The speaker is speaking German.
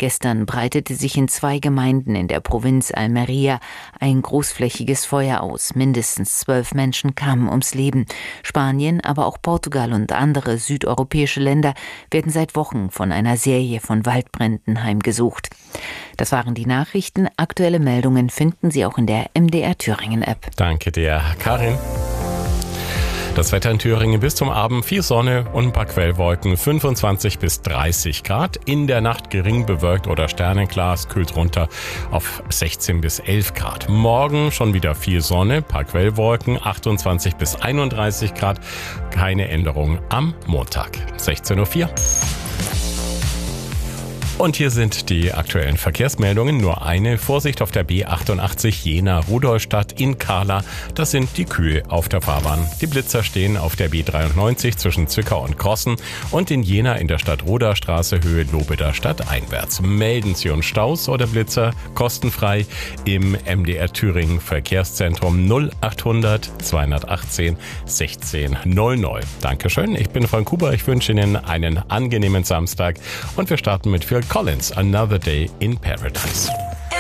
Gestern breitete sich in 2 Gemeinden in der Provinz Almería ein großflächiges Feuer aus. Mindestens 12 Menschen kamen ums Leben. Spanien, aber auch Portugal und andere südeuropäische Länder werden seit Wochen von einer Serie von Waldbränden heimgesucht. Das waren die Nachrichten. Aktuelle Meldungen finden Sie auch in der MDR Thüringen App. Danke dir, Karin. Das Wetter in Thüringen bis zum Abend: viel Sonne und ein paar Quellwolken, 25 bis 30 Grad. In der Nacht gering bewölkt oder sternenklar, es kühlt runter auf 16 bis 11 Grad. Morgen schon wieder viel Sonne, ein paar Quellwolken, 28 bis 31 Grad. Keine Änderung am Montag, 16:04 Uhr. Und hier sind die aktuellen Verkehrsmeldungen. Nur eine: Vorsicht auf der B88 Jena-Rudolstadt in Kahla. Das sind die Kühe auf der Fahrbahn. Die Blitzer stehen auf der B93 zwischen Zwickau und Krossen und in Jena in der Stadt-Roda-Straße Höhe Lobeder stadteinwärts. Melden Sie uns Staus oder Blitzer kostenfrei im MDR Thüringen Verkehrszentrum 0800 218 1600. Dankeschön, ich bin Frank Huber. Ich wünsche Ihnen einen angenehmen Samstag und wir starten mit Phil Collins, Another Day in Paradise.